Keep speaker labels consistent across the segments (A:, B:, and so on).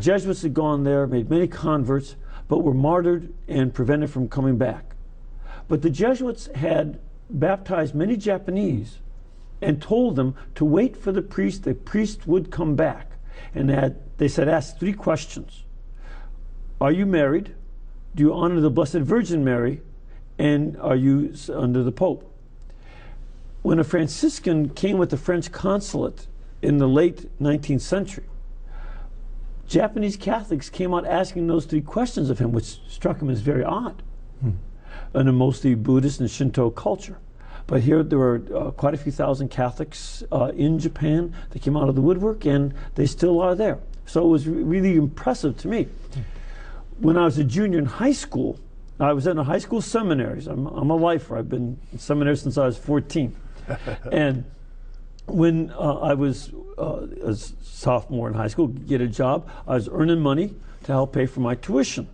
A: Jesuits had gone there, made many converts, but were martyred and prevented from coming back. But the Jesuits had baptized many Japanese and told them to wait for the priest would come back. And they said, ask 3 questions. Are you married? Do you honor the Blessed Virgin Mary? And are you under the Pope? When a Franciscan came with the French consulate in the late 19th century, Japanese Catholics came out asking those 3 questions of him, which struck him as very odd in a mostly Buddhist and Shinto culture. But here there were quite a few thousand Catholics in Japan that came out of the woodwork, and they still are there. So it was really impressive to me. When I was a junior in high school, I was in a high school seminaries. I'm a lifer. I've been in seminary since I was 14. And when I was a sophomore in high school, get a job, I was earning money to help pay for my tuition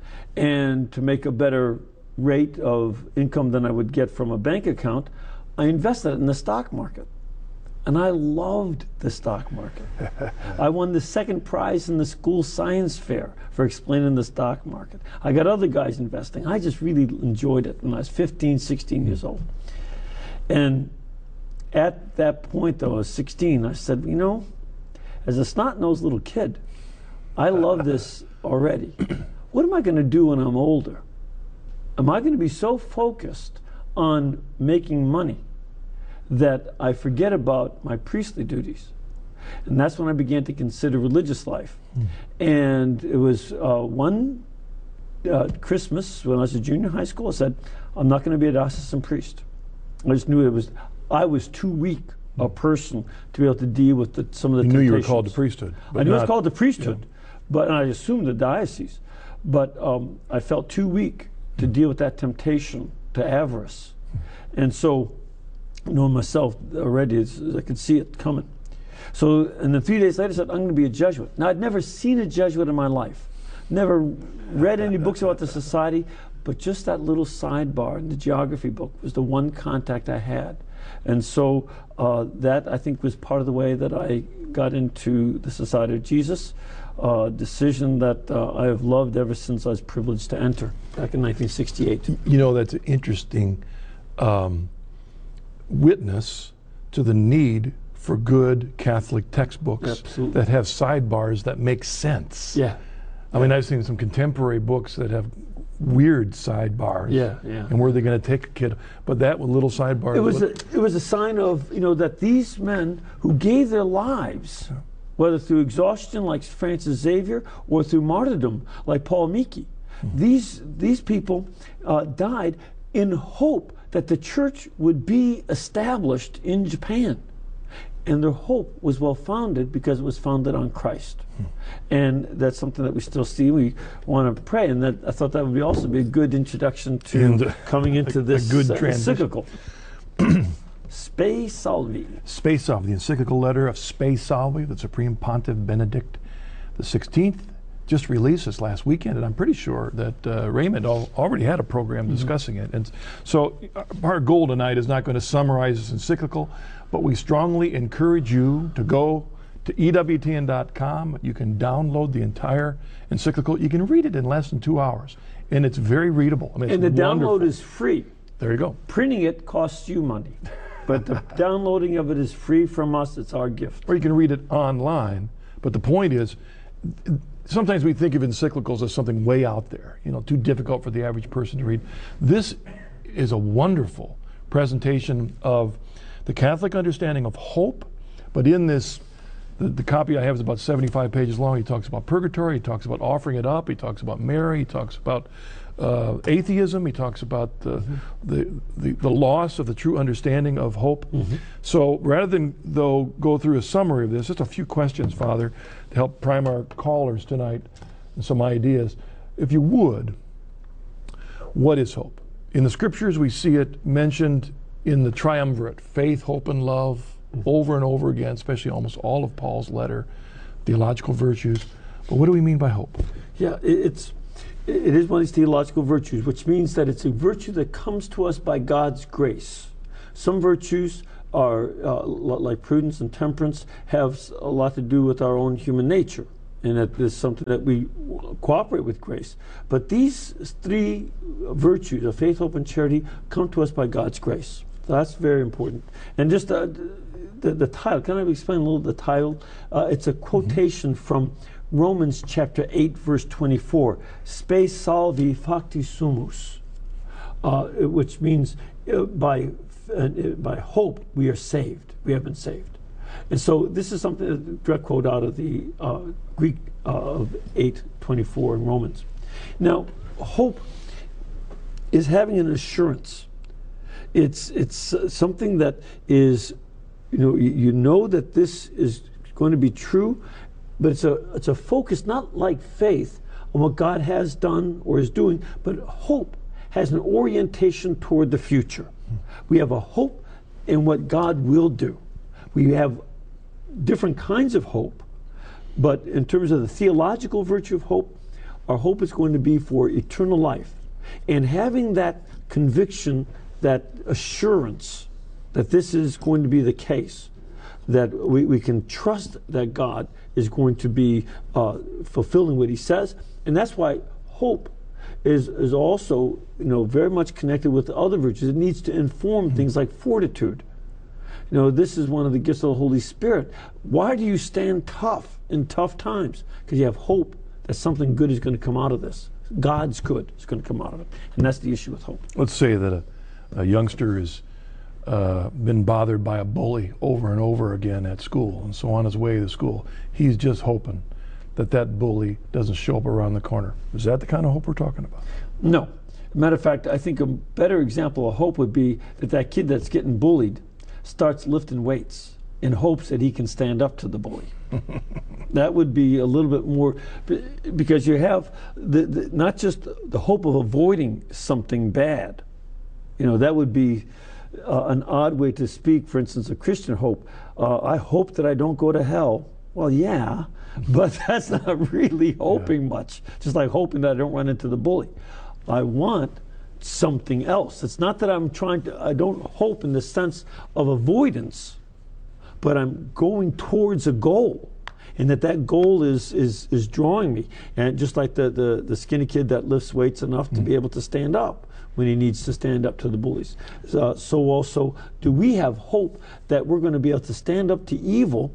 A: and to make a better rate of income than I would get from a bank account. I invested in the stock market, and I loved the stock market. I won the 2nd prize in the school science fair for explaining the stock market. I got other guys investing. I just really enjoyed it when I was 15, 16 years old. And at that point, though, I was 16, I said, you know, as a snot-nosed little kid, I love this already. What am I going to do when I'm older? Am I going to be so focused on making money that I forget about my priestly duties? And that's when I began to consider religious life. And it was one Christmas when I was a junior in high school, I said, I'm not going to be a diocesan priest. I just knew I was too weak a person to be able to deal with some of the temptations.
B: You knew you were called to priesthood.
A: I knew I was called to priesthood, but I assumed the diocese. But I felt too weak to deal with that temptation to avarice. And so, knowing myself already, I could see it coming. So, and then 3 days later, I said, I'm going to be a Jesuit. Now, I'd never seen a Jesuit in my life, never read any books about the society, but just that little sidebar in the geography book was the one contact I had. And so that, I think, was part of the way that I got into the Society of Jesus, a decision that I have loved ever since I was privileged to enter back in 1968.
B: You know, that's an interesting witness to the need for good Catholic textbooks
A: Absolutely.
B: that have sidebars that make sense.
A: Yeah.
B: I mean, I've seen some contemporary books that have weird sidebars.
A: Yeah, yeah.
B: And where they're going to take a kid, but that with little sidebars.
A: It was a sign of, you know, that these men who gave their lives, whether through exhaustion like Francis Xavier or through martyrdom like Paul Miki, these people died in hope that the church would be established in Japan. And their hope was well founded because it was founded on Christ. And that's something that we still see. We want to pray, and that I thought that would also be a good introduction to coming into this encyclical. Spe Salvi.
B: Spe Salvi, the encyclical letter of Spe Salvi, the Supreme Pontiff Benedict XVI, just released this last weekend, and I'm pretty sure that Raymond already had a program discussing it. And so our goal tonight is not going to summarize this encyclical, but we strongly encourage you to go to EWTN.com. You can download the entire encyclical. You can read it in less than 2 hours, and it's very readable. I mean,
A: and the
B: wonderful.
A: download is free.
B: There you go.
A: Printing it costs you money, but the downloading of it is free from us. It's our gift.
B: Or you can read it online, but the point is, sometimes we think of encyclicals as something way out there, you know, too difficult for the average person to read. This is a wonderful presentation of the Catholic understanding of hope, but in this, the copy I have is about 75 pages long. He talks about purgatory, he talks about offering it up, he talks about Mary, he talks about atheism, he talks about the loss of the true understanding of hope. So rather than, though, go through a summary of this, just a few questions, Father, to help prime our callers tonight and some ideas. If you would, what is hope? In the scriptures we see it mentioned in the triumvirate, faith, hope, and love, over and over again, especially almost all of Paul's letter, theological virtues. But what do we mean by hope?
A: Yeah, it is one of these theological virtues, which means that it's a virtue that comes to us by God's grace. Some virtues are, like prudence and temperance, have a lot to do with our own human nature. and that is something that we cooperate with grace. But these three virtues of faith, hope, and charity come to us by God's grace. So that's very important. And just the title, can I explain a little the title? It's a quotation from Romans chapter 8, verse 24, Spe salvi facti sumus, which means by hope we are saved. We have been saved. And so this is something, a direct quote out of the Greek of 8:24 in Romans. Now, hope is having an assurance. It's something that is, you know that this is going to be true, but it's a focus not like faith on what God has done or is doing, but hope has an orientation toward the future. We have a hope in what God will do. We have different kinds of hope, but in terms of the theological virtue of hope, our hope is going to be for eternal life. And having that conviction, that assurance that this is going to be the case, that we can trust that God is going to be fulfilling what he says. And that's why hope is also very much connected with the other virtues. It needs to inform things like fortitude. This is one of the gifts of the Holy Spirit. Why do you stand tough in tough times? Because you have hope that something good is going to come out of this. God's good is going to come out of it. And that's the issue with hope.
B: Let's say that a youngster has been bothered by a bully over and over again at school, and so on his way to school, he's just hoping that bully doesn't show up around the corner. Is that the kind of hope we're talking about?
A: No. Matter of fact, I think a better example of hope would be that kid that's getting bullied starts lifting weights in hopes that he can stand up to the bully. That would be a little bit more, because you have not just the hope of avoiding something bad. That would be an odd way to speak, for instance, of Christian hope. I hope that I don't go to hell. Well, yeah, but that's not really hoping much. Just like hoping that I don't run into the bully. I want something else. It's not that I don't hope in the sense of avoidance, but I'm going towards a goal, and that goal is drawing me. And just like the skinny kid that lifts weights enough to be able to stand up when he needs to stand up to the bullies. So also do we have hope that we're going to be able to stand up to evil,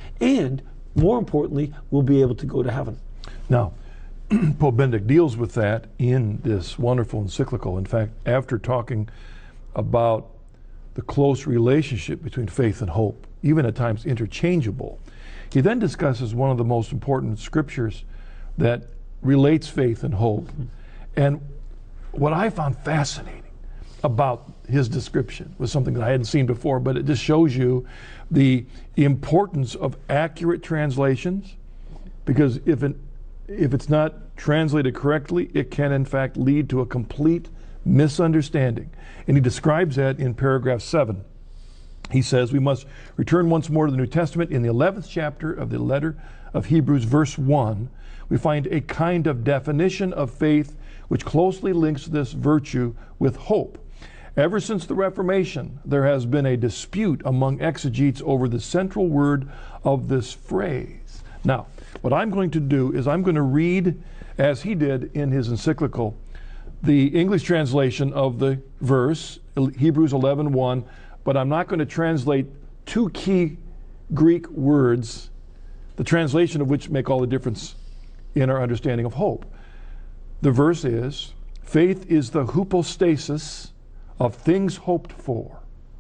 A: and more importantly, we'll be able to go to heaven.
B: Now, Pope Benedict deals with that in this wonderful encyclical. In fact, after talking about the close relationship between faith and hope, even at times interchangeable, he then discusses one of the most important scriptures that relates faith and hope. And what I found fascinating about his description was something that I hadn't seen before, but it just shows you the importance of accurate translations, because if it's not translated correctly, it can in fact lead to a complete misunderstanding. And he describes that in paragraph 7. He says, we must return once more to the New Testament. In the 11th chapter of the letter of Hebrews, verse 1, we find a kind of definition of faith which closely links this virtue with hope. Ever since the Reformation, there has been a dispute among exegetes over the central word of this phrase. Now, what I'm going to do is I'm going to read, as he did in his encyclical, the English translation of the verse, Hebrews 11:1, but I'm not going to translate two key Greek words, the translation of which make all the difference in our understanding of hope. The verse is, faith is the hypostasis of things hoped for.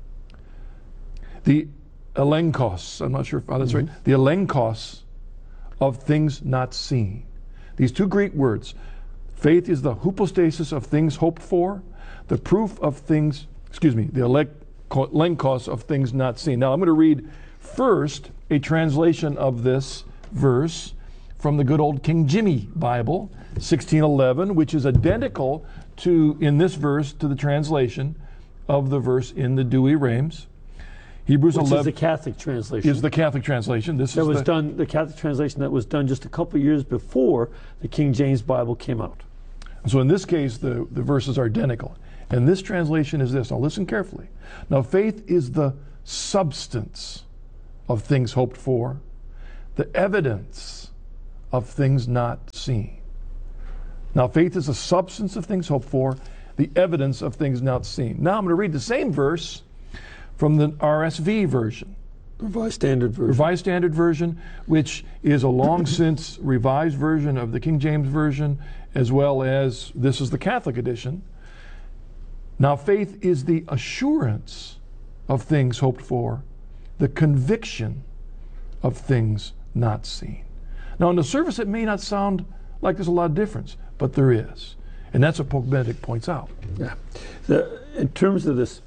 B: The elenkos, I'm not sure how that's right, the elenkos of things not seen. These two Greek words, faith is the hypostasis of things hoped for, the proof of things, the elenkos of things not seen. Now I'm going to read first a translation of this verse from the good old King Jimmy Bible, 1611, which is identical to, in this verse, to the translation of the verse in the Douay-Rheims. Hebrews 11
A: is the Catholic translation.
B: Is the Catholic translation. This
A: that
B: is
A: was done. The Catholic translation that was done just a couple of years before the King James Bible came out.
B: So in this case, the verses are identical. And this translation is this. Now listen carefully. Now faith is the substance of things hoped for, the evidence of things not seen. Now, faith is the substance of things hoped for, the evidence of things not seen. Now, I'm going to read the same verse from the RSV version.
A: Revised Standard Version.
B: Revised Standard Version, which is a long since revised version of the King James Version, as well as this is the Catholic edition. Now, faith is the assurance of things hoped for, the conviction of things not seen. Now, on the surface, it may not sound like there's a lot of difference, but there is. And that's what Pope Benedict points out.
A: Yeah. In terms of this,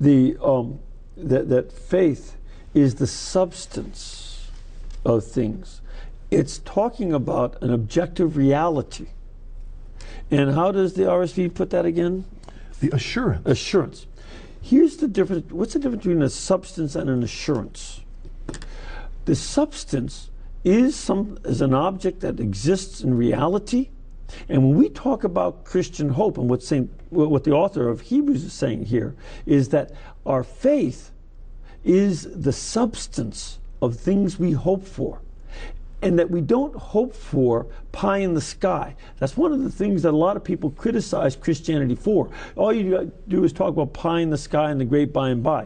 A: that faith is the substance of things. It's talking about an objective reality. And how does the RSV put that again?
B: The assurance.
A: Assurance. Here's the difference. What's the difference between a substance and an assurance? The substance is an object that exists in reality. And when we talk about Christian hope, and what the author of Hebrews is saying here, is that our faith is the substance of things we hope for. And that we don't hope for pie in the sky. That's one of the things that a lot of people criticize Christianity for. All you do is talk about pie in the sky and the great by and by.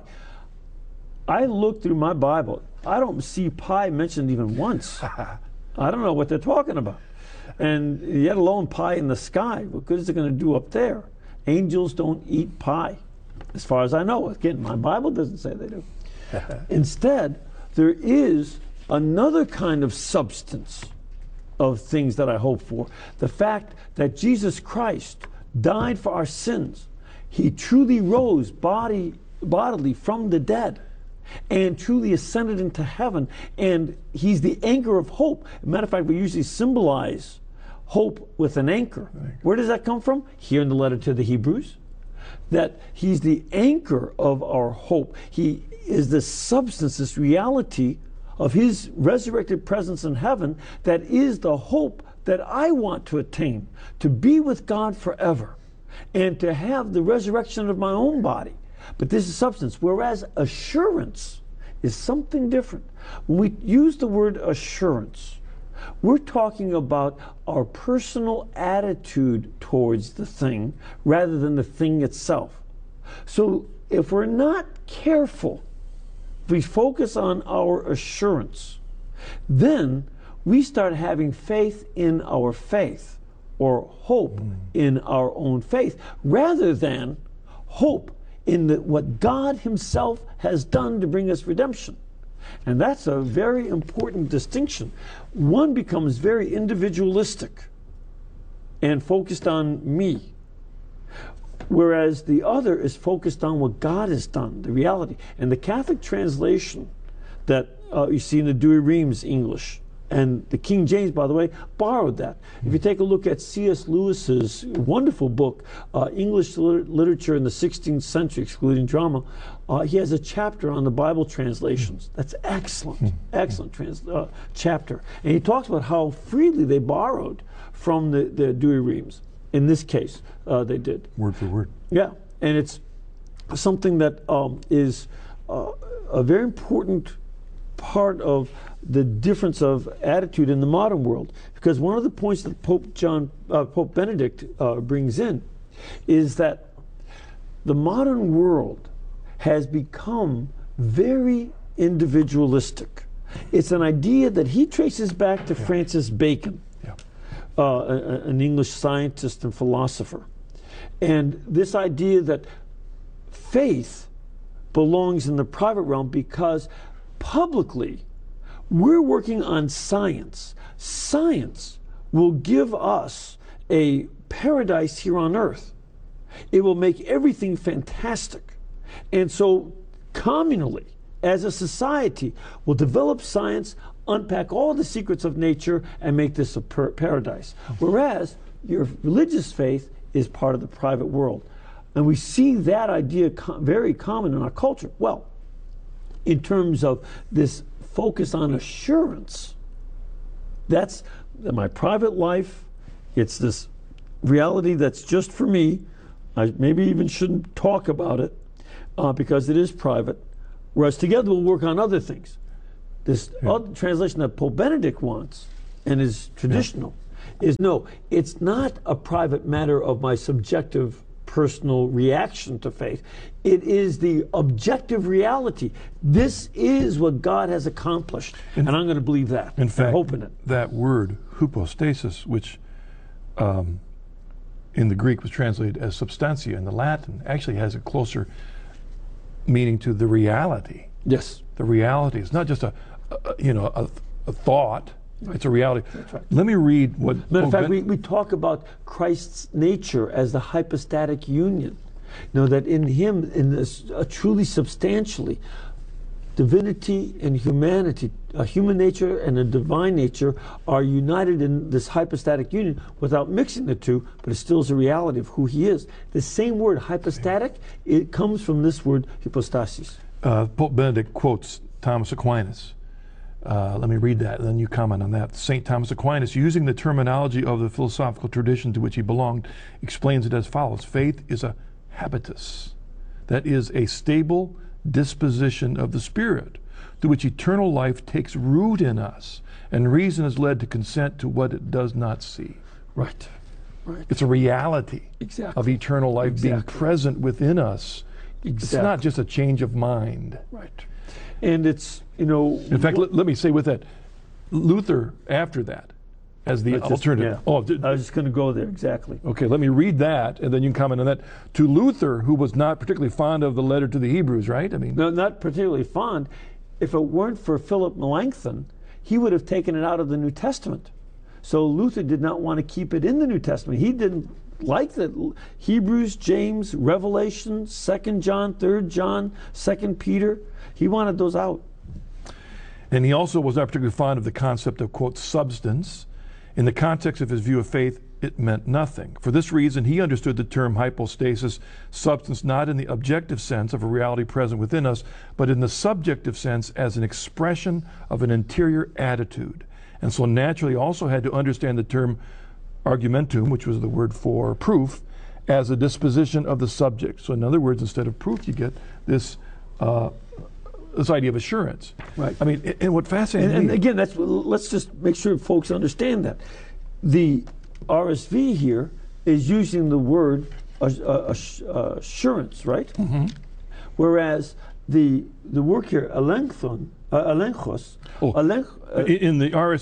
A: I look through my Bible. I don't see pie mentioned even once. I don't know what they're talking about. And yet alone pie in the sky. What good is it going to do up there? Angels don't eat pie, as far as I know. Again, my Bible doesn't say they do. Instead, there is another kind of substance of things that I hope for. The fact that Jesus Christ died for our sins. He truly rose bodily from the dead and truly ascended into heaven. And he's the anchor of hope. As a matter of fact, we usually symbolize hope with an anchor. Where does that come from? Here in the letter to the Hebrews. That he's the anchor of our hope. He is the substance, this reality of his resurrected presence in heaven that is the hope that I want to attain, to be with God forever and to have the resurrection of my own body. But this is substance, whereas assurance is something different. When we use the word assurance, we're talking about our personal attitude towards the thing rather than the thing itself. So if we're not careful, if we focus on our assurance, then we start having faith in our faith or hope in our own faith rather than hope in what God himself has done to bring us redemption. And that's a very important distinction. One becomes very individualistic and focused on me, whereas the other is focused on what God has done, the reality. And the Catholic translation that you see in the Douay-Rheims English, and the King James, by the way, borrowed that. If you take a look at C.S. Lewis's wonderful book, English Literature in the 16th Century, excluding drama, he has a chapter on the Bible translations. That's excellent, excellent chapter. And he talks about how freely they borrowed from the Douay-Rheims. In this case, they did.
B: Word for word.
A: Yeah, and it's something that is a very important part of the difference of attitude in the modern world. Because one of the points that Pope Benedict brings in is that the modern world has become very individualistic. It's an idea that he traces back to Francis Bacon, an English scientist and philosopher. And this idea that faith belongs in the private realm because publicly we're working on science. Science will give us a paradise here on earth. It will make everything fantastic. And so communally, as a society, we'll develop science, unpack all the secrets of nature, and make this a paradise. Whereas your religious faith is part of the private world. And we see that idea very common in our culture. Well, in terms of this focus on assurance, that's my private life. It's this reality that's just for me. I maybe even shouldn't talk about it because it is private. Whereas together we'll work on other things. This other translation that Pope Benedict wants and is traditional is no, it's not a private matter of my subjective personal reaction to faith. It is the objective reality. This is what God has accomplished, and I'm going to believe that.
B: In fact,
A: hope in it.
B: That word hypostasis, which in the Greek was translated as substantia in the Latin, actually has a closer meaning to the reality.
A: Yes.
B: The reality. It's not just a thought. It's a reality.
A: That's right.
B: Let me read what.
A: Matter of fact, we talk about Christ's nature as the hypostatic union. You know, that in him, in this truly substantially, divinity and humanity, a human nature and a divine nature are united in this hypostatic union without mixing the two, but it still is a reality of who he is. The same word, hypostatic, it comes from this word, hypostasis.
B: Pope Benedict quotes Thomas Aquinas. Let me read that, and then you comment on that. St. Thomas Aquinas, using the terminology of the philosophical tradition to which he belonged, explains it as follows. Faith is a habitus, that is, a stable disposition of the spirit, through which eternal life takes root in us, and reason is led to consent to what it does not see.
A: Right. Right.
B: It's a reality of eternal life being present within us. It's not just a change of mind.
A: Right. And it's, you know...
B: In fact, let me say with that, Luther, after that, as the alternative...
A: I was just going to go there, exactly.
B: Okay, let me read that, and then you can comment on that. To Luther, who was not particularly fond of the letter to the Hebrews, right? I mean...
A: No, not particularly fond. If it weren't for Philip Melanchthon, he would have taken it out of the New Testament. So Luther did not want to keep it in the New Testament. He didn't like that Hebrews, James, Revelation, 2 John, 3 John, 2 Peter. He wanted those out.
B: And he also was not particularly fond of the concept of, quote, substance. In the context of his view of faith, it meant nothing. For this reason, he understood the term hypostasis, substance, not in the objective sense of a reality present within us, but in the subjective sense as an expression of an interior attitude. And so naturally also had to understand the term argumentum, which was the word for proof, as a disposition of the subject. So in other words, instead of proof, you get this this idea of assurance.
A: Right.
B: I mean, and what fascinates me...
A: And again, let's just make sure folks understand that. The RSV here is using the word assurance, right? Mm-hmm. Whereas the work here, elenchos,
B: in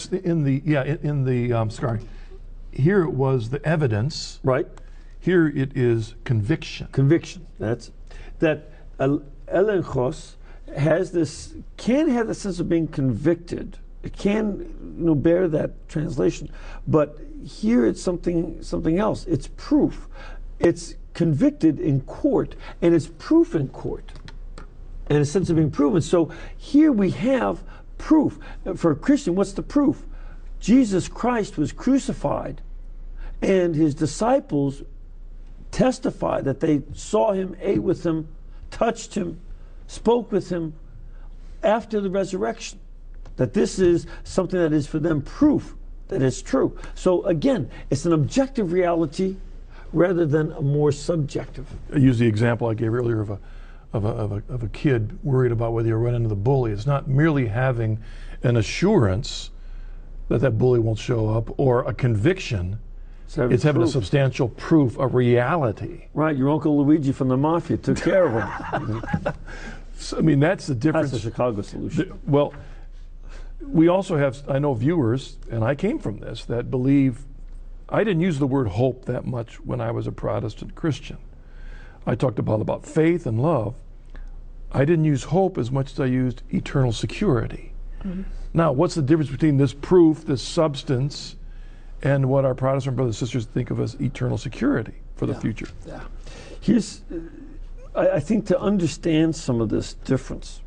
B: the here it was the evidence.
A: Right.
B: Here it is conviction.
A: Conviction. That's that elenchos can have the sense of being convicted. It can, bear that translation. But here it's something else. It's proof. It's convicted in court, and it's proof in court, and a sense of being proven. So here we have proof. For a Christian, what's the proof? Jesus Christ was crucified, and his disciples testified that they saw him, ate with him, touched him, spoke with him after the resurrection. That this is something that is for them proof that it's true. So again, it's an objective reality rather than a more subjective.
B: I use the example I gave earlier of a kid worried about whether you run into the bully. It's not merely having an assurance that bully won't show up or a conviction. It's having a substantial proof, a reality.
A: Right, your Uncle Luigi from the Mafia took care of him.
B: So, I mean, that's the difference.
A: That's the Chicago solution.
B: Well, we also have, I know, viewers, and I came from this, that believe, I didn't use the word hope that much when I was a Protestant Christian. I talked about faith and love. I didn't use hope as much as I used eternal security. Mm-hmm. Now, what's the difference between this proof, this substance, and what our Protestant brothers and sisters think of as eternal security for the future?
A: Yeah. Here's, I think, to understand some of this difference,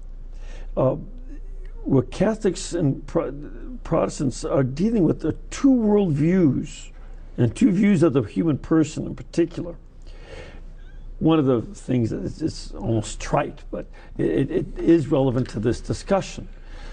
A: what Catholics and Protestants are dealing with are two worldviews, and two views of the human person in particular. One of the things that it's almost trite, but it is relevant to this discussion.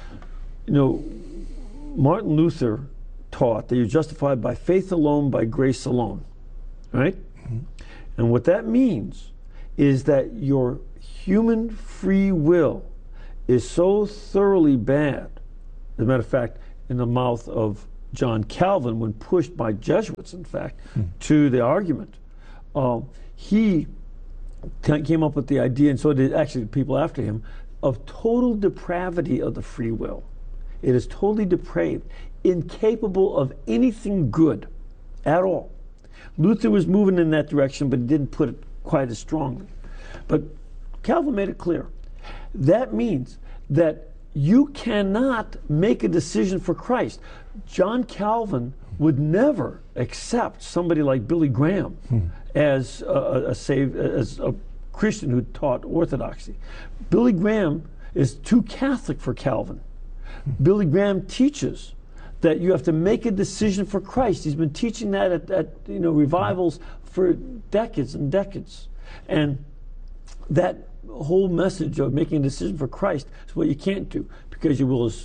A: Martin Luther taught that you're justified by faith alone, by grace alone, right? Mm-hmm. And what that means is that your human free will is so thoroughly bad. As a matter of fact, in the mouth of John Calvin, when pushed by Jesuits, in fact, to the argument, he came up with the idea, and so did actually people after him, of total depravity of the free will. It is totally depraved, incapable of anything good at all. Luther was moving in that direction, but he didn't put it quite as strongly. But Calvin made it clear. That means that you cannot make a decision for Christ. John Calvin would never accept somebody like Billy Graham as a Christian who taught orthodoxy. Billy Graham is too Catholic for Calvin. Billy Graham teaches that you have to make a decision for Christ. He's been teaching that at revivals for decades and decades. And that whole message of making a decision for Christ is what you can't do, because you will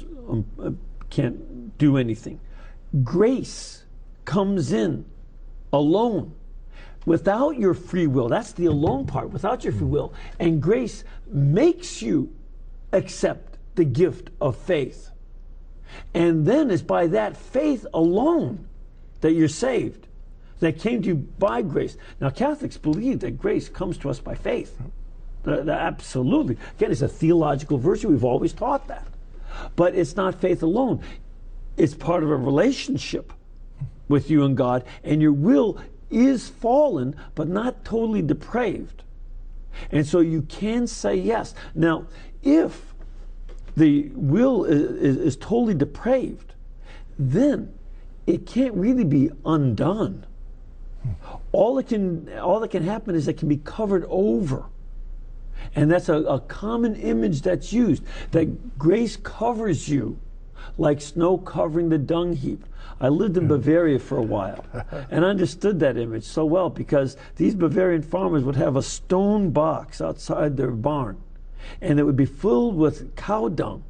A: can't do anything. Grace comes in alone, without your free will. That's the alone part, without your free will. And grace makes you accept the gift of faith. And then it's by that faith alone that you're saved, that came to you by grace. Now, Catholics believe that grace comes to us by faith. Absolutely. Again, it's a theological virtue. We've always taught that. But it's not faith alone. It's part of a relationship with you and God, and your will is fallen, but not totally depraved. And so you can say yes. Now, if the will is totally depraved, then it can't really be undone. All that can happen is it can be covered over. And that's a common image that's used, that grace covers you like snow covering the dung heap. I lived in Bavaria for a while and understood that image so well, because these Bavarian farmers would have a stone box outside their barn, and it would be filled with cow dung.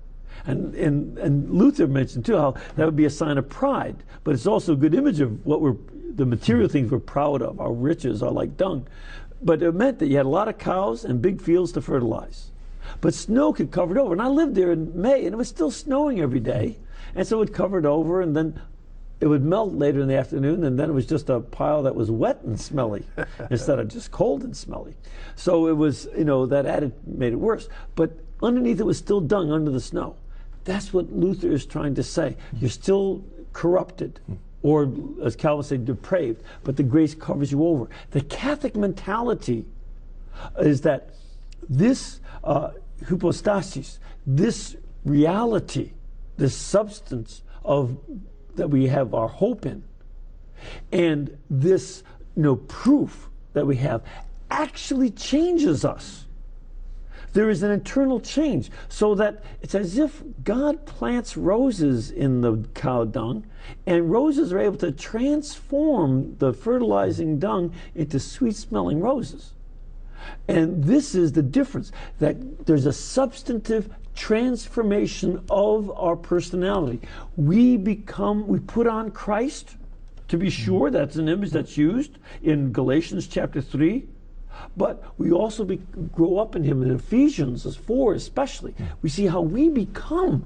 A: And Luther mentioned too how that would be a sign of pride, but it's also a good image of the material things we're proud of. Our riches are like dung. But it meant that you had a lot of cows and big fields to fertilize. But snow could cover it over. And I lived there in May, and it was still snowing every day. And so it would cover it over, and then it would melt later in the afternoon, and then it was just a pile that was wet and smelly instead of just cold and smelly. So it was, that made it worse. But underneath it was still dung under the snow. That's what Luther is trying to say. You're still corrupted, or as Calvin said, depraved, but the grace covers you over. The Catholic mentality is that this hypostasis, this reality, this substance of that we have our hope in, and this proof that we have actually changes us. There is an internal change, so that it's as if God plants roses in the cow dung, and roses are able to transform the fertilizing dung into sweet-smelling roses. And this is the difference, that there's a substantive transformation of our personality. We put on Christ, to be sure. That's an image that's used in Galatians chapter 3. But we also grow up in him. In Ephesians 4 especially, we see how we become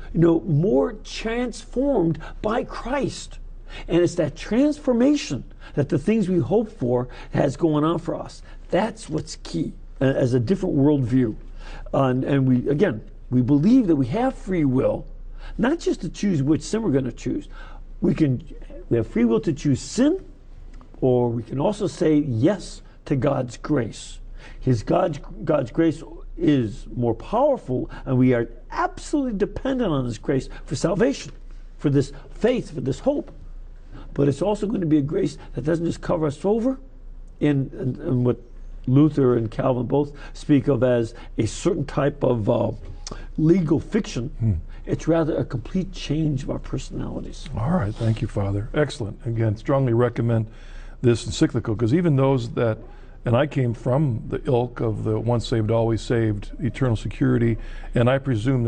A: more transformed by Christ. And it's that transformation that the things we hope for has going on for us. That's what's key as a different worldview. And we believe that we have free will, not just to choose which sin we're going to choose. We have free will to choose sin, or we can also say yes to God's grace. God's grace is more powerful, and we are absolutely dependent on His grace for salvation, for this faith, for this hope. But it's also going to be a grace that doesn't just cover us over in what Luther and Calvin both speak of as a certain type of legal fiction. It's rather a complete change of our personalities.
B: All right, thank you, Father. Excellent. Again, strongly recommend this encyclical, because even those that, and I came from the ilk of the once saved, always saved, eternal security, and I presume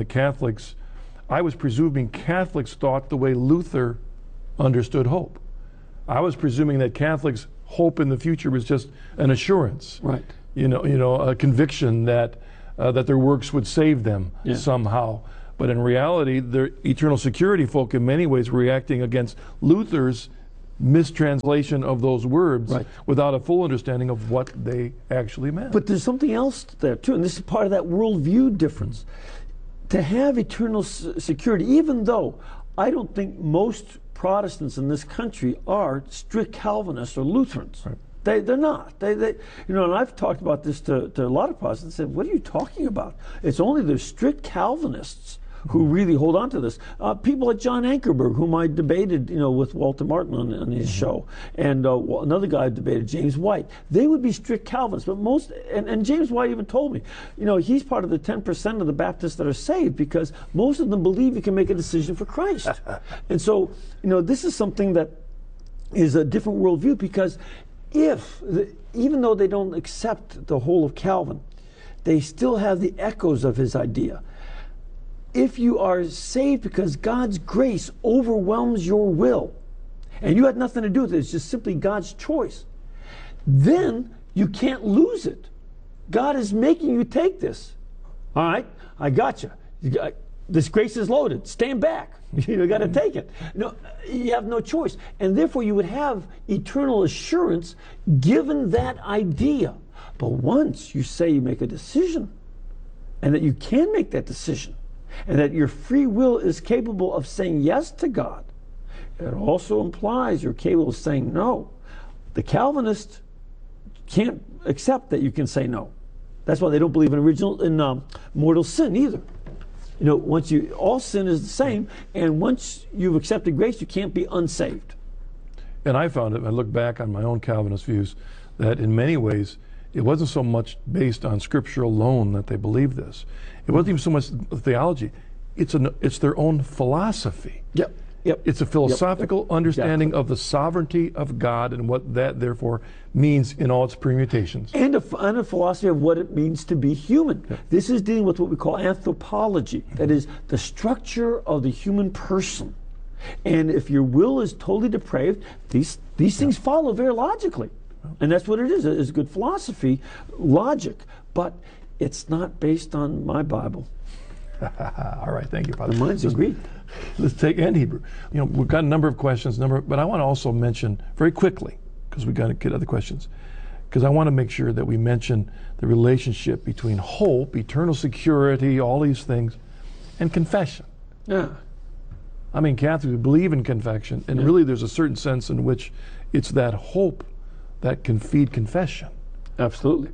B: I was presuming Catholics thought the way Luther understood hope. I was presuming that Catholics' hope in the future was just an assurance,
A: right?
B: A conviction that their works would save them somehow. But in reality, the eternal security folk in many ways were reacting against Luther's mistranslation of those words
A: Right.
B: without a full understanding of what they actually meant.
A: But there's something else there too, and this is part of that worldview difference. To have eternal security, even though I don't think most Protestants in this country are strict Calvinists or Lutherans.
B: Right.
A: They're not. And I've talked about this to a lot of Protestants and said, what are you talking about? It's only the strict Calvinists who really hold on to this. People like John Ankerberg, whom I debated, with Walter Martin on his show, and another guy I debated, James White. They would be strict Calvinists, but and James White even told me, he's part of the 10% of the Baptists that are saved because most of them believe you can make a decision for Christ. And so, this is something that is a different worldview because even though they don't accept the whole of Calvin, they still have the echoes of his idea. If you are saved because God's grace overwhelms your will, and you had nothing to do with it, it's just simply God's choice, then you can't lose it. God is making you take this. All right, I got you. This grace is loaded. Stand back. You got to take it. You have no choice. And therefore you would have eternal assurance given that idea. But once you say you make a decision, and that you can make that decision, and that your free will is capable of saying yes to God, it also implies you're capable of saying no. The Calvinists can't accept that you can say no. That's why they don't believe in mortal sin either. All sin is the same, and once you've accepted grace, you can't be unsaved.
B: And I found it, I look back on my own Calvinist views, that in many ways, it wasn't so much based on Scripture alone that they believed this. It wasn't even so much theology. It's their own philosophy.
A: Yep.
B: It's a philosophical understanding of the sovereignty of God and what that therefore means in all its permutations.
A: And a philosophy of what it means to be human. Yep. This is dealing with what we call anthropology. That is the structure of the human person. And if your will is totally depraved, these things follow very logically. And that's what it is. It's good philosophy, logic. But it's not based on my Bible.
B: All right, thank you, Father.
A: Mine's in Greek.
B: Let's take and Hebrew. We've got a number of questions, but I want to also mention very quickly, because we've got to get other questions, because I want to make sure that we mention the relationship between hope, eternal security, all these things, and confession.
A: Yeah.
B: I mean, Catholics believe in confession, and really there's a certain sense in which it's that hope that can feed confession.
A: Absolutely.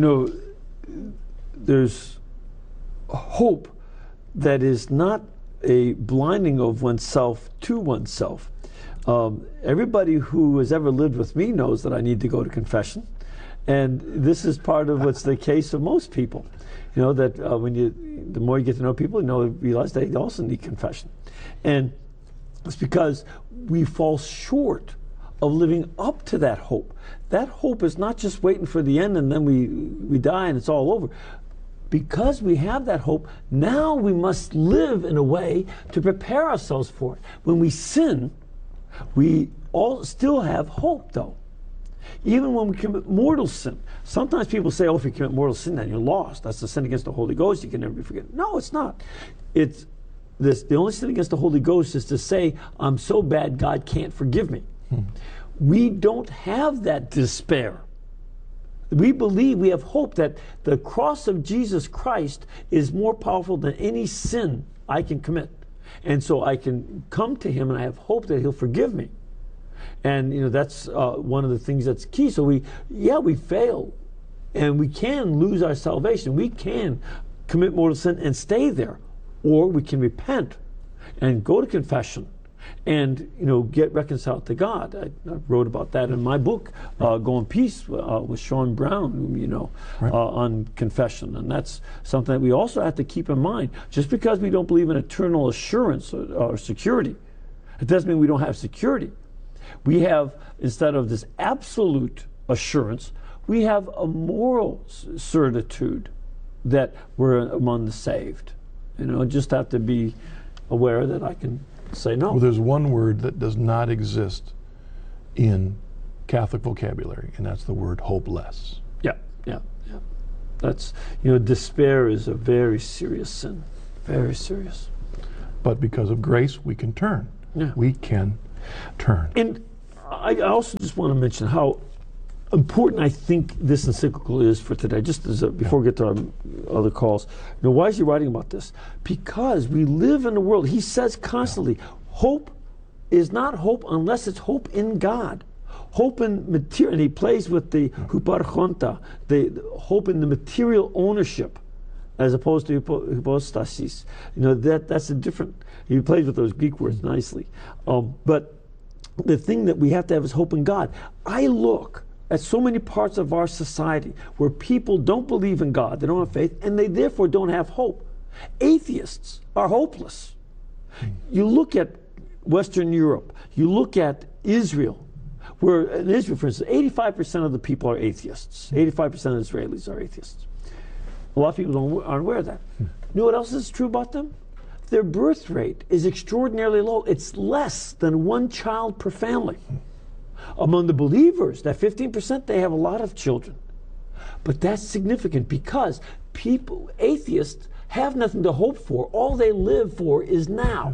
A: There's hope that is not a blinding of oneself to oneself. Everybody who has ever lived with me knows that I need to go to confession. And this is part of what's the case of most people. That the more you get to know people, realize they also need confession. And it's because we fall short of living up to that hope. That hope is not just waiting for the end and then we die and it's all over. Because we have that hope, now we must live in a way to prepare ourselves for it. When we sin, we all still have hope, though. Even when we commit mortal sin. Sometimes people say, if you commit mortal sin, then you're lost. That's the sin against the Holy Ghost. You can never be forgiven. No, it's not. The only sin against the Holy Ghost is to say, I'm so bad, God can't forgive me. We don't have that despair. We believe, we have hope that the cross of Jesus Christ is more powerful than any sin I can commit. And so I can come to him and I have hope that he'll forgive me. And that's one of the things that's key. So we fail and we can lose our salvation. We can commit mortal sin and stay there. Or we can repent and go to confession and get reconciled to God. I wrote about that in my book, Go in Peace, with Sean Brown, whom on confession. And that's something that we also have to keep in mind. Just because we don't believe in eternal assurance or security, it doesn't mean we don't have security. We have, instead of this absolute assurance, we have a moral certitude that we're among the saved. Just have to be aware that I can say no.
B: Well, there's one word that does not exist in Catholic vocabulary, and that's the word hopeless.
A: Yeah. That's, despair is a very serious sin. Very serious.
B: But because of grace, we can turn.
A: Yeah.
B: We can turn.
A: And I also just want to mention how important I think this encyclical is for today. Just as before we get to our other calls, why is he writing about this? Because we live in a world. He says constantly, hope is not hope unless it's hope in God. Hope in material, and he plays with the huparchonta, the hope in the material ownership, as opposed to hypostasis. That's a different. He plays with those Greek words nicely, but the thing that we have to have is hope in God. I look at so many parts of our society where people don't believe in God, they don't have faith, and they therefore don't have hope. Atheists are hopeless. You look at Western Europe, you look at Israel, where in Israel, for instance, 85% of the people are atheists. 85% of Israelis are atheists. A lot of people aren't aware of that. You know what else is true about them? Their birth rate is extraordinarily low. It's less than one child per family. Among the believers, that 15%, they have a lot of children. But that's significant because atheists have nothing to hope for. All they live for is now.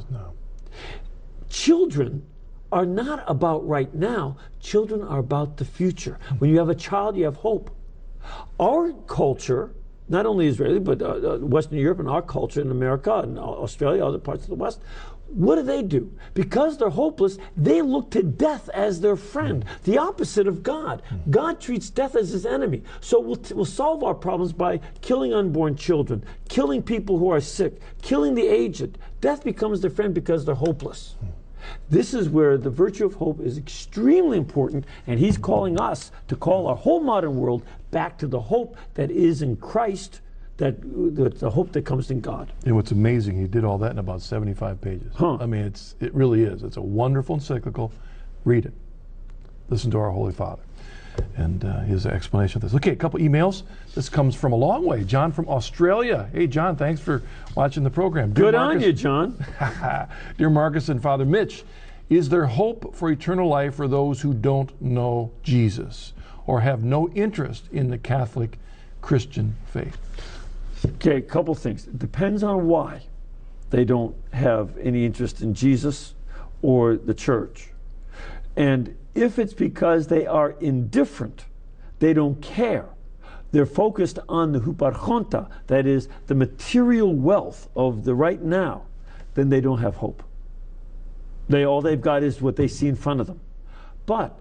A: Children are not about right now. Children are about the future. When you have a child, you have hope. Our culture, not only Israeli, but Western Europe and our culture in America and Australia, other parts of the West, what do? Because they're hopeless, they look to death as their friend, the opposite of God. God treats death as his enemy. So we'll solve our problems by killing unborn children, killing people who are sick, killing the aged. Death becomes their friend because they're hopeless. This is where the virtue of hope is extremely important, and he's calling us to call our whole modern world back to the hope that is in Christ, that the hope that comes in God.
B: And what's amazing, he did all that in about 75 pages. I mean, it really is. It's a wonderful encyclical. Read it. Listen to our Holy Father and his explanation of this. Okay, a couple emails. This comes from a long way. John from Australia. Hey, John, thanks for watching the program.
A: Good on you, John.
B: Dear Marcus and Father Mitch, is there hope for eternal life for those who don't know Jesus or have no interest in the Catholic Christian faith?
A: Okay, a couple things. It depends on why they don't have any interest in Jesus or the church. And if it's because they are indifferent, they don't care, they're focused on the huparchonta, that is the material wealth of the right now, then they don't have hope. All they've got is what they see in front of them. But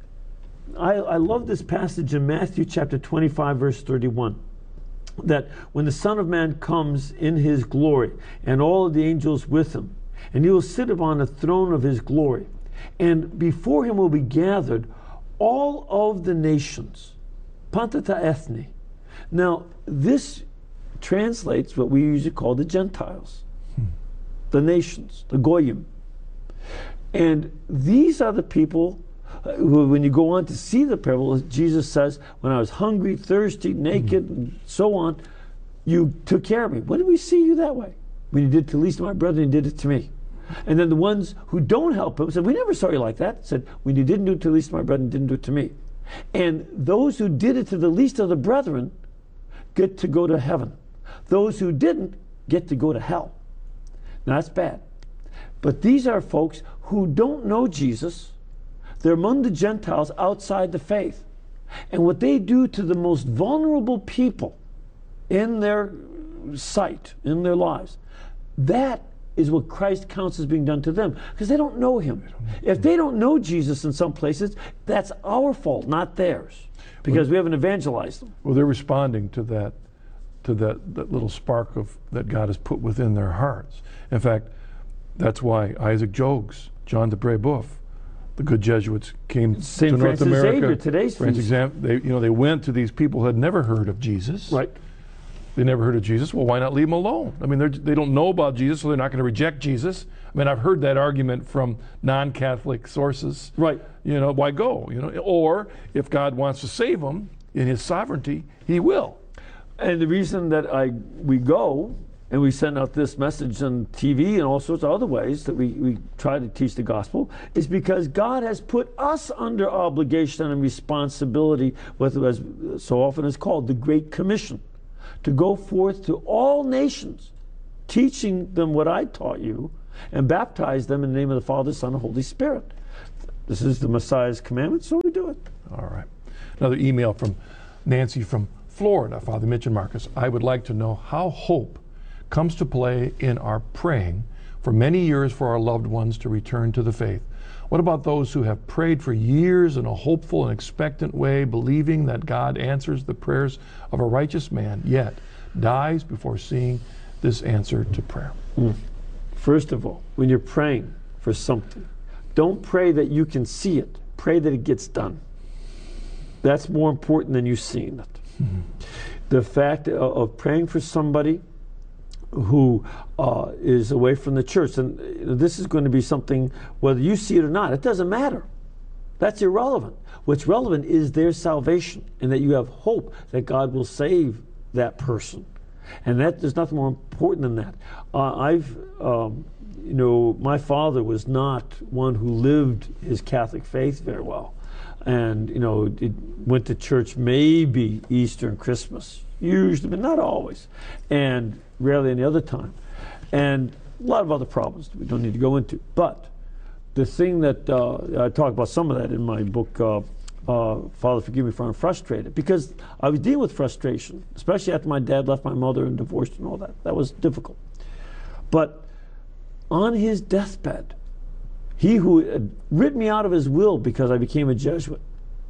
A: I love this passage in Matthew chapter 25, verse 31. That when the Son of Man comes in his glory, and all of the angels with him, and he will sit upon the throne of his glory, and before him will be gathered all of the nations, pantata ethne. Now, this translates what we usually call the Gentiles, the nations, the goyim. And these are the people who, when you go on to see the parable, Jesus says, when I was hungry, thirsty, naked, and so on, you took care of me. When did we see you that way? When you did to the least of my brethren, you did it to me. And then the ones who don't help him said, we never saw you like that. Said, when you didn't do it to the least of my brethren, you didn't do it to me. And those who did it to the least of the brethren get to go to heaven. Those who didn't get to go to hell. Now that's bad. But these are folks who don't know Jesus. They're among the Gentiles outside the faith. And what they do to the most vulnerable people in their sight, in their lives, that is what Christ counts as being done to them, because they don't know him. If they don't know Jesus in some places, that's our fault, not theirs, because we haven't evangelized them.
B: Well, they're responding to that little spark that God has put within their hearts. In fact, that's why Isaac Jogues, John de Brebeuf, the good Jesuits came to North America.
A: Xavier, today's feast.
B: They went to these people who had never heard of Jesus.
A: Right.
B: They never heard of Jesus. Well, why not leave them alone? I mean, they don't know about Jesus, so they're not going to reject Jesus. I mean, I've heard that argument from non-Catholic sources.
A: Right.
B: Why go? Or if God wants to save them in his sovereignty, he will.
A: And the reason that we go and we send out this message on TV and all sorts of other ways that we try to teach the gospel is because God has put us under obligation and responsibility with, as so often is called, the Great Commission, to go forth to all nations, teaching them what I taught you, and baptize them in the name of the Father, Son, and Holy Spirit. This is the Messiah's commandment, so we do it.
B: All right. Another email from Nancy from Florida. Father Mitch and Marcus, I would like to know how hope comes to play in our praying for many years for our loved ones to return to the faith. What about those who have prayed for years in a hopeful and expectant way, believing that God answers the prayers of a righteous man, yet dies before seeing this answer to prayer?
A: First of all, when you're praying for something, don't pray that you can see it. Pray that it gets done. That's more important than you seeing it. The fact of praying for somebody who is away from the church, and this is going to be something, whether you see it or not, it doesn't matter. That's irrelevant. What's relevant is their salvation, and that you have hope that God will save that person. And there's nothing more important than that. My father was not one who lived his Catholic faith very well. And, it went to church maybe Easter and Christmas, usually, but not always, and rarely any other time. And a lot of other problems we don't need to go into. But the thing that I talk about some of that in my book, Father, Forgive Me for I'm Frustrated, because I was dealing with frustration, especially after my dad left my mother and divorced and all that. That was difficult. But on his deathbed, he who had written me out of his will because I became a Jesuit,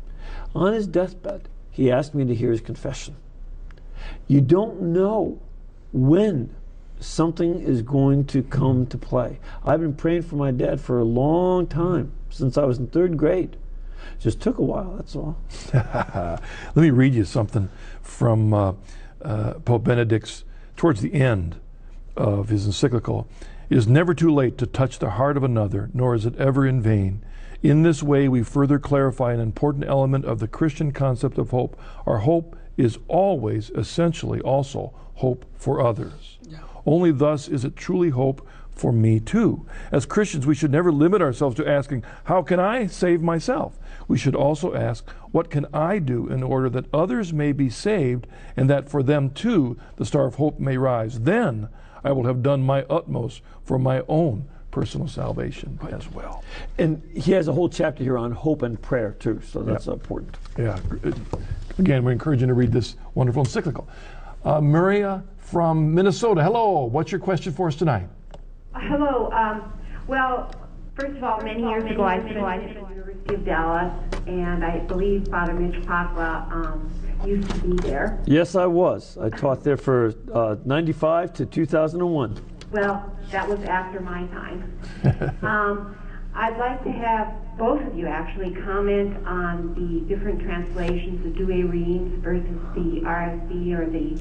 A: on his deathbed, he asked me to hear his confession. You don't know when something is going to come to play. I've been praying for my dad for a long time, since I was in 3rd grade. Just took a while, that's all.
B: Let me read you something from Pope Benedict's, towards the end of his encyclical. It is never too late to touch the heart of another, nor is it ever in vain. In this way, we further clarify an important element of the Christian concept of hope. Our hope is always, essentially, also hope for others. Yeah. Only thus is it truly hope for me too. As Christians, we should never limit ourselves to asking, how can I save myself? We should also ask, what can I do in order that others may be saved and that for them too the star of hope may rise? Then I will have done my utmost for my own personal salvation as well.
A: And he has a whole chapter here on hope and prayer too, so that's important.
B: Yeah. Again, we encourage you to read this wonderful encyclical. Maria from Minnesota, hello. What's your question for us tonight?
C: Hello. Well, first of all, many years ago I studied at the University of Dallas, and I believe Father Mitch Pacwa used to be there.
A: Yes, I was. I taught there for 95 to 2001.
C: Well, that was after my time. I'd like to have both of you actually comment on the different translations, the Douay readings versus the RSV or the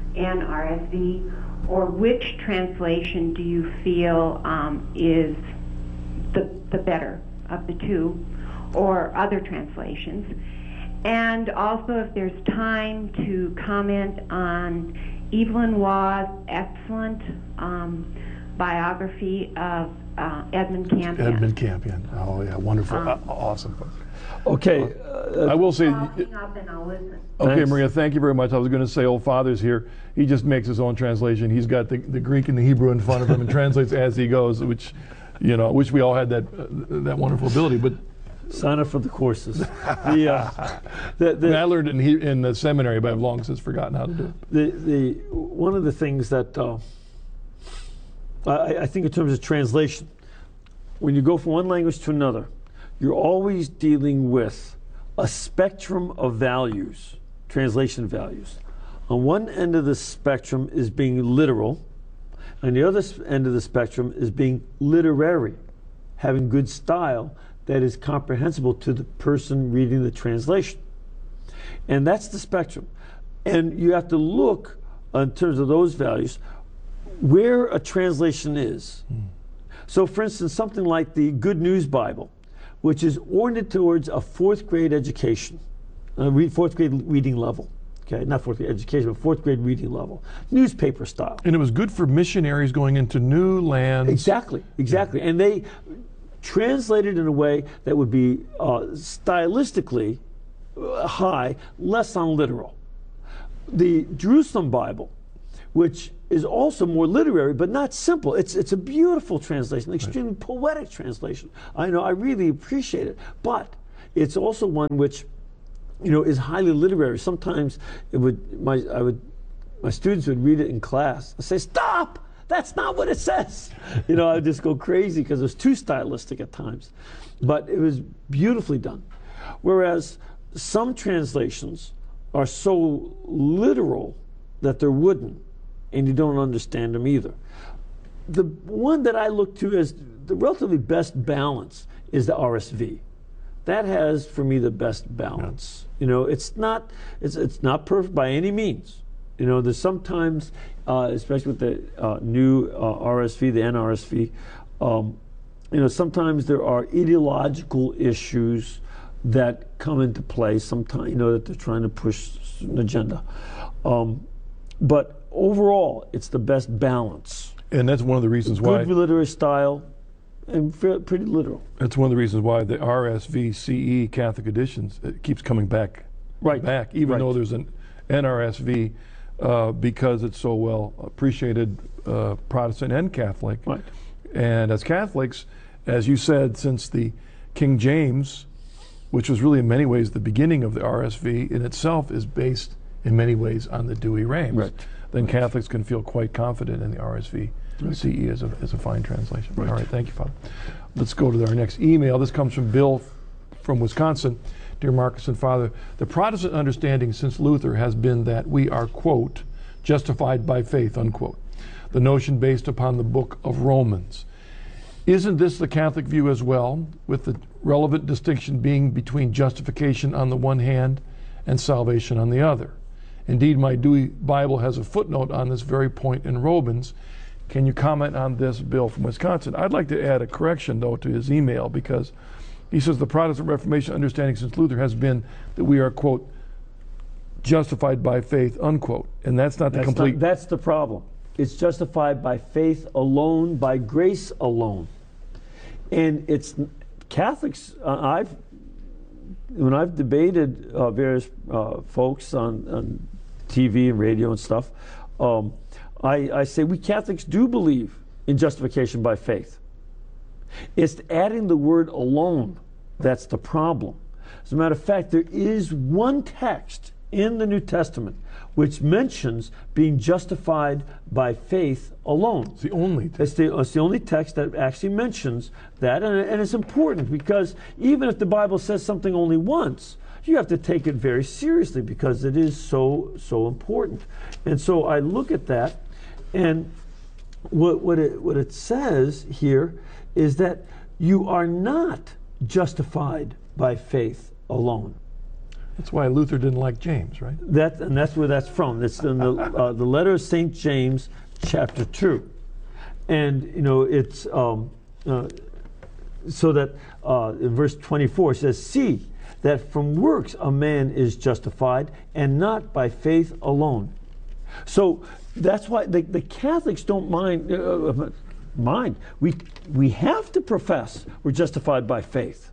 C: NRSV, or which translation do you feel is the better of the two, or other translations? And also, if there's time, to comment on Evelyn Waugh's excellent biography of Edmund Campion.
B: Edmund Campion. Oh, yeah, wonderful. Awesome.
A: Okay.
B: I will say...
C: I'll hang up and I'll listen.
B: Okay,
A: Thanks.
B: Maria, thank you very much. I was going to say, old Father's here. He just makes his own translation. He's got the Greek and the Hebrew in front of him and translates as he goes, which, wish we all had that wonderful ability. But
A: Sign up for the courses.
B: I learned it in the seminary, but I've long since forgotten how to do it.
A: One of the things that I think in terms of translation, when you go from one language to another, you're always dealing with a spectrum of values, translation values. On one end of the spectrum is being literal, and the other end of the spectrum is being literary, having good style that is comprehensible to the person reading the translation. And that's the spectrum. And you have to look, in terms of those values, where a translation is. So for instance, something like the Good News Bible, which is oriented towards a 4th grade education, 4th grade reading level. Okay, not 4th grade education, but 4th grade reading level. Newspaper style.
B: And it was good for missionaries going into new lands.
A: Exactly. Yeah. And they translated in a way that would be stylistically high, less on literal. The Jerusalem Bible, which is also more literary, but not simple. It's a beautiful translation, extremely poetic translation. I know, I really appreciate it, but it's also one which, you know, is highly literary. Sometimes my students would read it in class. I say, "Stop! That's not what it says." You know, I'd just go crazy because it was too stylistic at times, but it was beautifully done. Whereas some translations are so literal that they're wooden, and you don't understand them either. The one that I look to as the relatively best balance is the RSV. That has, for me, the best balance. You know, it's not perfect by any means. You know, there's sometimes, especially with the new RSV, the NRSV, you know, sometimes there are ideological issues that come into play. Sometimes, you know, that they're trying to push an agenda. But overall, it's the best balance.
B: And that's one of the reasons why.
A: Good literary style and pretty literal.
B: That's one of the reasons why the RSV CE Catholic editions, it keeps coming back.
A: Right.
B: Even though there's an NRSV, because it's so well appreciated, Protestant and Catholic.
A: Right.
B: And as Catholics, as you said, since the King James, which was really in many ways the beginning of the RSV, in itself is based in many ways on the Douay-Rheims.
A: Right.
B: Then Catholics can feel quite confident in the RSV CE as a fine translation.
A: Right.
B: All right, thank you, Father. Let's go to our next email. This comes from Bill from Wisconsin. Dear Marcus and Father, the Protestant understanding since Luther has been that we are, quote, justified by faith, unquote. The notion based upon the book of Romans. Isn't this the Catholic view as well, with the relevant distinction being between justification on the one hand and salvation on the other? Indeed, my Dewey Bible has a footnote on this very point in Romans. Can you comment on this, Bill from Wisconsin? I'd like to add a correction, though, to his email, because he says the Protestant Reformation understanding since Luther has been that we are, quote, justified by faith, unquote. And that's not the complete.
A: That's the problem. It's justified by faith alone, by grace alone. And it's Catholics, when I've debated various folks on TV and radio and stuff, I say we Catholics do believe in justification by faith. It's adding the word alone that's the problem. As a matter of fact, there is one text in the New Testament which mentions being justified by faith alone.
B: It's the only text.
A: It's the only text that actually mentions that, and it's important because even if the Bible says something only once, you have to take it very seriously because it is so important. And so I look at that, and what it says here is that you are not justified by faith alone.
B: That's why Luther didn't like James, right?
A: And that's where that's from. It's in the letter of St. James, chapter 2. And, you know, it's so that in verse 24 it says, "See that from works a man is justified, and not by faith alone." So that's why the Catholics don't mind. We have to profess we're justified by faith,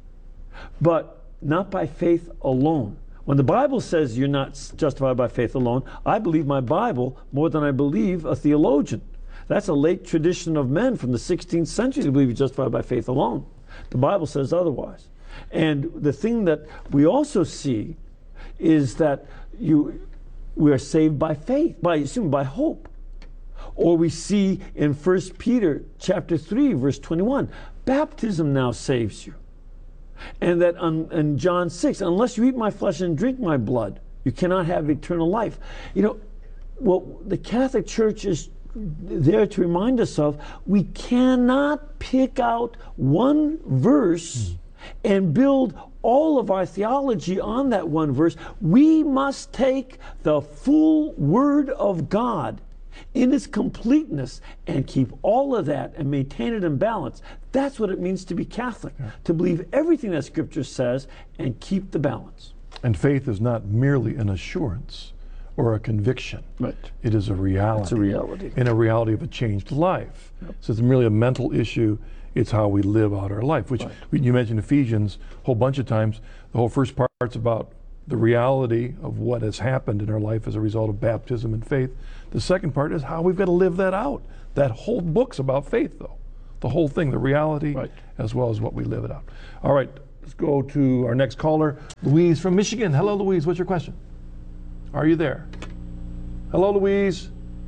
A: but not by faith alone. When the Bible says you're not justified by faith alone, I believe my Bible more than I believe a theologian. That's a late tradition of men from the 16th century to believe you're justified by faith alone. The Bible says otherwise. And the thing that we also see is that we are saved by faith, by hope. Or we see in 1 Peter chapter 3, verse 21, baptism now saves you. And that in John 6, unless you eat my flesh and drink my blood, you cannot have eternal life. You know, what the Catholic Church is there to remind us of, we cannot pick out one verse and build all of our theology on that one verse. We must take the full Word of God in its completeness and keep all of that and maintain it in balance. That's what it means to be Catholic, to believe everything that Scripture says and keep the balance.
B: And faith is not merely an assurance or a conviction.
A: Right.
B: It is a reality.
A: It's a reality.
B: And a reality of a changed life. Yep. So it's merely a mental issue. It's how we live out our life, which you mentioned Ephesians a whole bunch of times. The whole first part's about the reality of what has happened in our life as a result of baptism and faith. The second part is how we've got to live that out. That whole book's about faith, though. The whole thing, the reality,
A: Right.
B: as well as what we live it out. All right, let's go to our next caller, Louise from Michigan. Hello, Louise. What's your question? Are you there? Hello, Louise.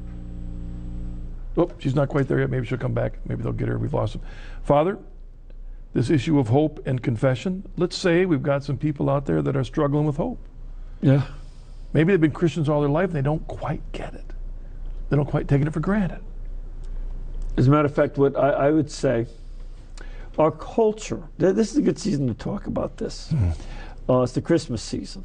B: Oh, she's not quite there yet. Maybe she'll come back. Maybe they'll get her. We've lost her. Father, this issue of hope and confession, let's say we've got some people out there that are struggling with hope.
A: Yeah.
B: Maybe they've been Christians all their life and they don't quite get it. They don't quite take it for granted.
A: As a matter of fact, what I would say, our culture, this is a good season to talk about this. It's the Christmas season.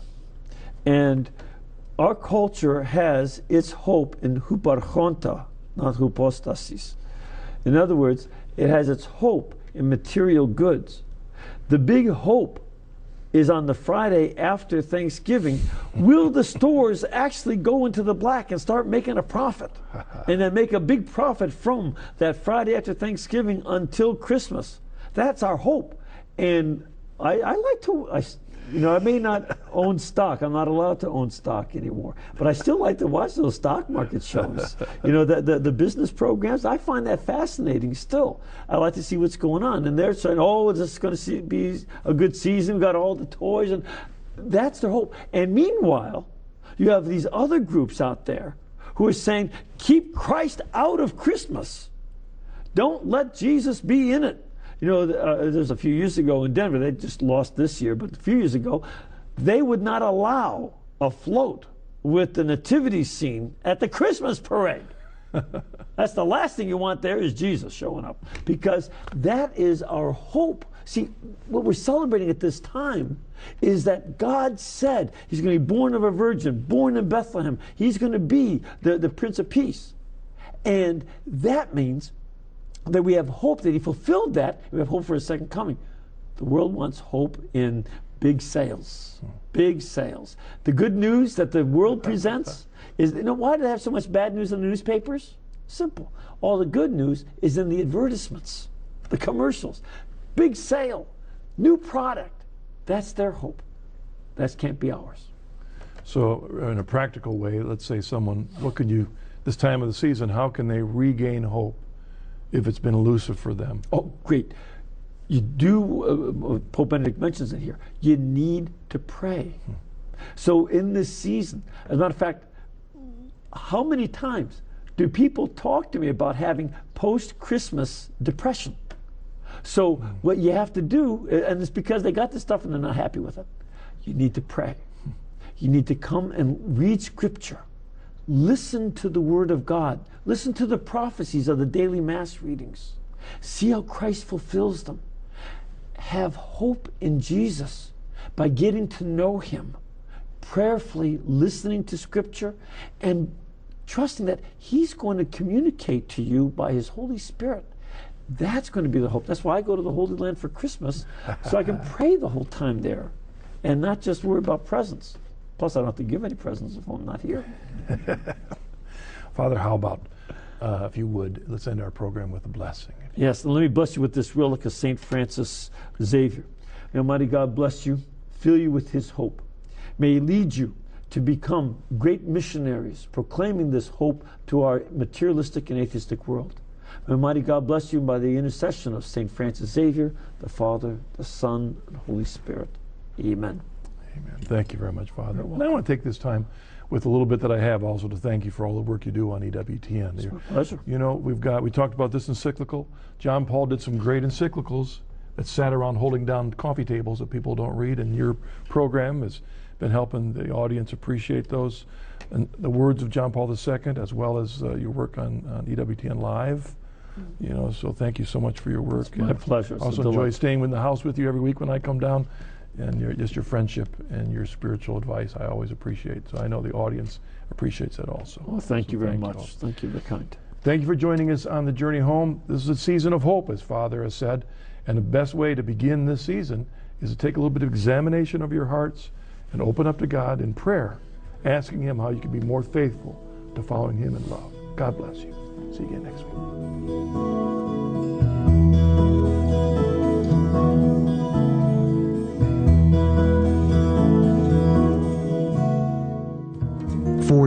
A: And our culture has its hope in huparchonta, not hypostasis. In other words, it has its hope in material goods. The big hope is on the Friday after Thanksgiving. Will the stores actually go into the black and start making a profit? And then make a big profit from that Friday after Thanksgiving until Christmas. That's our hope. And I like to, I may not own stock. I'm not allowed to own stock anymore. But I still like to watch those stock market shows. The business programs, I find that fascinating still. I like to see what's going on. And they're saying, oh, this is going to be a good season. We've got all the toys. And that's their hope. And meanwhile, you have these other groups out there who are saying, keep Christ out of Christmas. Don't let Jesus be in it. There's a few years ago in Denver, they just lost this year, but a few years ago, they would not allow a float with the nativity scene at the Christmas parade. That's the last thing you want there is Jesus showing up, because that is our hope. See, what we're celebrating at this time is that God said he's going to be born of a virgin, born in Bethlehem. He's going to be the Prince of Peace. And that means that we have hope that he fulfilled that. We have hope for his second coming. The world wants hope in big sales. Big sales. The good news that the world presents is, why do they have so much bad news in the newspapers? Simple. All the good news is in the advertisements, the commercials. Big sale, new product. That's their hope. That can't be ours.
B: So in a practical way, let's say someone, this time of the season, how can they regain hope if it's been elusive for them?
A: Oh, great. You do, Pope Benedict mentions it here, you need to pray. So in this season, as a matter of fact, how many times do people talk to me about having post-Christmas depression? So what you have to do, and it's because they got this stuff and they're not happy with it, you need to pray. You need to come and read Scripture. Listen to the Word of God. Listen to the prophecies of the daily Mass readings. See how Christ fulfills them. Have hope in Jesus by getting to know Him, prayerfully listening to Scripture, and trusting that He's going to communicate to you by His Holy Spirit. That's going to be the hope. That's why I go to the Holy Land for Christmas, so I can pray the whole time there and not just worry about presents. Plus, I don't have to give any presents if I'm not here.
B: Father, how about, if you would, let's end our program with a blessing.
A: Yes, and let me bless you with this relic of St. Francis Xavier. May Almighty God bless you, fill you with His hope. May He lead you to become great missionaries, proclaiming this hope to our materialistic and atheistic world. May Almighty God bless you by the intercession of St. Francis Xavier, the Father, the Son, and Holy Spirit. Amen.
B: Amen. Thank you very much, Father. And I want to take this time with a little bit that I have also to thank you for all the work you do on EWTN.
A: It's my pleasure.
B: We talked about this encyclical. John Paul did some great encyclicals that sat around holding down coffee tables that people don't read, and your program has been helping the audience appreciate those. And the words of John Paul II, as well as your work on EWTN Live. So thank you so much for your work.
A: It's my pleasure. It's
B: also enjoy staying in the house with you every week when I come down. And your friendship and your spiritual advice, I always appreciate. So I know the audience appreciates that also.
A: Well, thank you very much.
B: You
A: thank you, very kind.
B: Thank you for joining us on the journey home. This is a season of hope, as Father has said. And the best way to begin this season is to take a little bit of examination of your hearts and open up to God in prayer, asking Him how you can be more faithful to following Him in love. God bless you. See you again next week.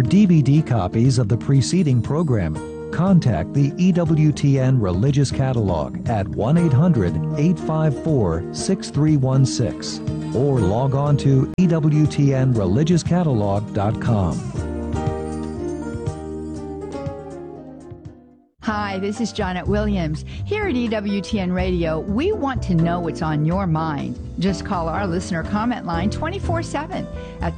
D: DVD copies of the preceding programming, contact the EWTN Religious Catalog at 1-800-854-6316 or log on to EWTNReligiousCatalog.com.
E: Hi, this is Janet Williams. Here at EWTN Radio, we want to know what's on your mind. Just call our listener comment line 24/7 at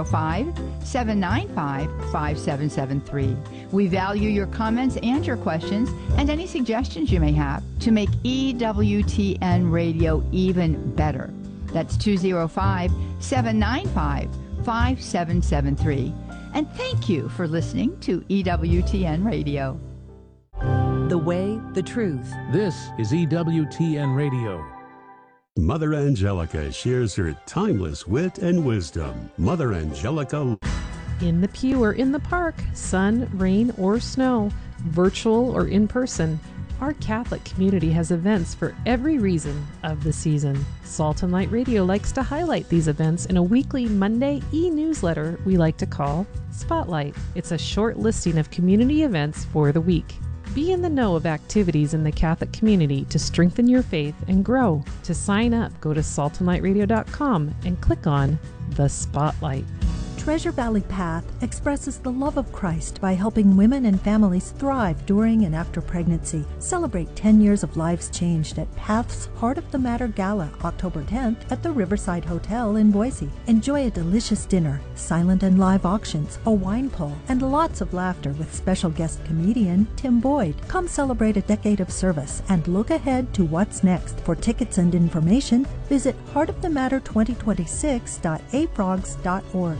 E: 205-795-5773. We value your comments and your questions and any suggestions you may have to make EWTN Radio even better. That's 205-795-5773. And thank you for listening to EWTN Radio.
F: The way, the truth.
G: This is EWTN Radio.
H: Mother Angelica shares her timeless wit and wisdom. Mother Angelica.
I: In the pew or in the park, sun, rain, or snow, virtual or in person, our Catholic community has events for every reason of the season. Salt and Light Radio likes to highlight these events in a weekly Monday e-newsletter we like to call Spotlight. It's a short listing of community events for the week. Be in the know of activities in the Catholic community to strengthen your faith and grow. To sign up, go to saltandlightradio.com and click on the Spotlight.
J: Treasure Valley Path expresses the love of Christ by helping women and families thrive during and after pregnancy. Celebrate 10 years of lives changed at Path's Heart of the Matter Gala, October 10th at the Riverside Hotel in Boise. Enjoy a delicious dinner, silent and live auctions, a wine pull, and lots of laughter with special guest comedian Tim Boyd. Come celebrate a decade of service and look ahead to what's next. For tickets and information, visit heartofthematter2026.afrogs.org.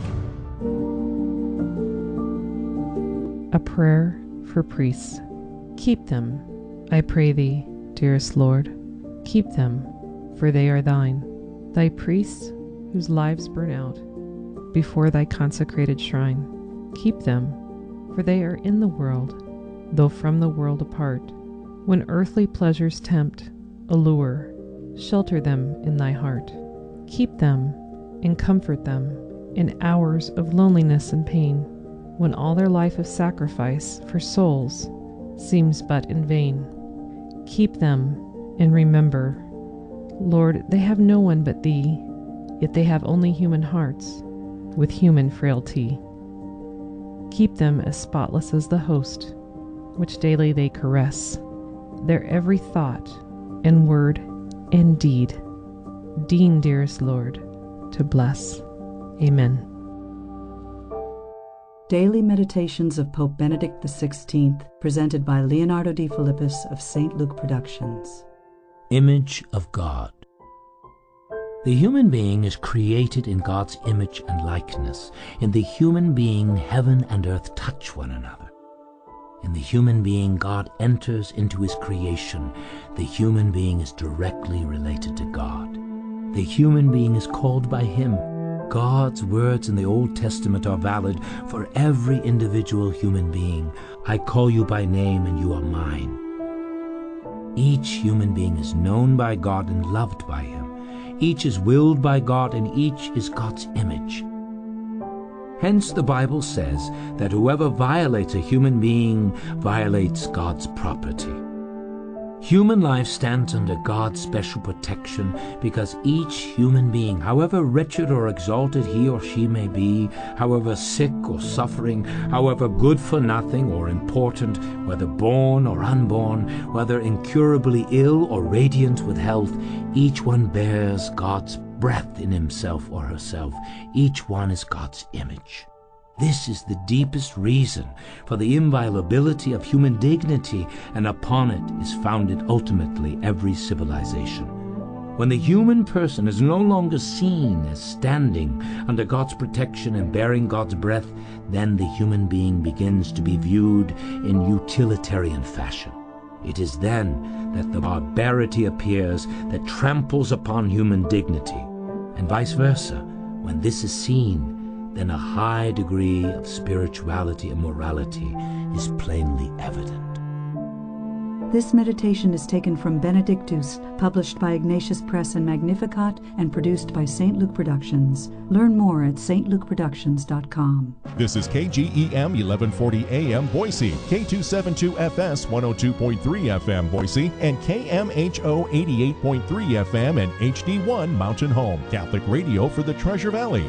I: A prayer for priests. Keep them, I pray thee, dearest Lord. Keep them, for they are thine. Thy priests, whose lives burn out before thy consecrated shrine. Keep them, for they are in the world, though from the world apart. When earthly pleasures tempt, allure, shelter them in thy heart. Keep them and comfort them in hours of loneliness and pain, when all their life of sacrifice for souls seems but in vain. Keep them and remember, Lord, they have no one but thee, yet they have only human hearts with human frailty. Keep them as spotless as the host, which daily they caress, their every thought and word and deed. Deign, dearest Lord, to bless. Amen.
F: Daily Meditations of Pope Benedict XVI, presented by Leonardo D. Philippus of St. Luke Productions.
K: Image of God. The human being is created in God's image and likeness. In the human being, heaven and earth touch one another. In the human being, God enters into his creation. The human being is directly related to God. The human being is called by him. God's words in the Old Testament are valid for every individual human being. I call you by name and you are mine. Each human being is known by God and loved by him. Each is willed by God and each is God's image. Hence the Bible says that whoever violates a human being violates God's property. Human life stands under God's special protection because each human being, however wretched or exalted he or she may be, however sick or suffering, however good for nothing or important, whether born or unborn, whether incurably ill or radiant with health, each one bears God's breath in himself or herself. Each one is God's image. This is the deepest reason for the inviolability of human dignity, and upon it is founded ultimately every civilization. When the human person is no longer seen as standing under God's protection and bearing God's breath, then the human being begins to be viewed in utilitarian fashion. It is then that the barbarity appears that tramples upon human dignity, and vice versa. When this is seen, then a high degree of spirituality and morality is plainly evident.
F: This meditation is taken from Benedictus, published by Ignatius Press and Magnificat, and produced by St. Luke Productions. Learn more at stlukeproductions.com.
L: This is KGEM 1140 AM Boise, K272FS 102.3 FM Boise, and KMHO 88.3 FM and HD1 Mountain Home, Catholic radio for the Treasure Valley.